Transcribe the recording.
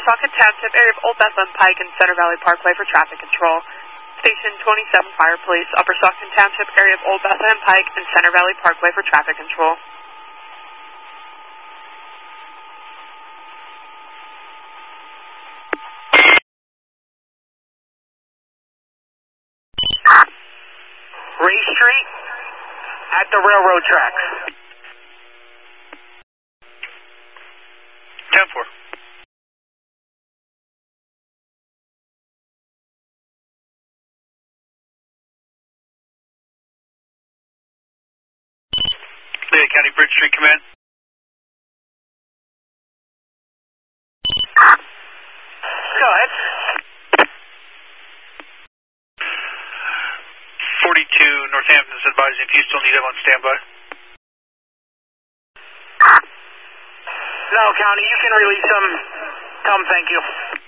Socket Township, area of Old Bethlehem Pike and Center Valley Parkway for traffic control. Station 27 Fire Police, Upper Socket Township, area of Old Bethlehem Pike and Center Valley Parkway for traffic control. Ray Street at the railroad tracks. 10-4. Lehigh County Bridge Street Command. Go ahead. 42 Northampton is advising if you still need him on standby. No, County, you can release him. Tell him thank you.